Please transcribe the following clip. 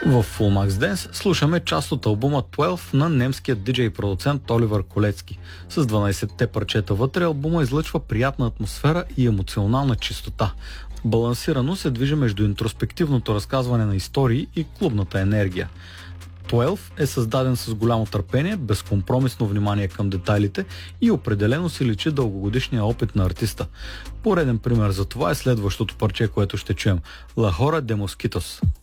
В Full Max Dance слушаме част от албума 12 на немския диджей и продуцент Оливер Колецки. С 12-те парчета вътре албума излъчва приятна атмосфера и емоционална чистота. Балансирано се движи между интроспективното разказване на истории и клубната енергия. 12 е създаден с голямо търпение, безкомпромисно внимание към детайлите и определено си личи дългогодишния опит на артиста. Пореден пример за това е следващото парче, което ще чуем – La Hora de Mosquitos.